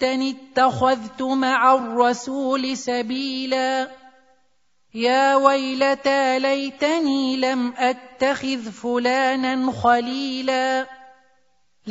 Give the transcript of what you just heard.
ليتني اتخذت مع الرسول سبيلا يا ويلتى ليتني لم أتخذ فلانا خليلا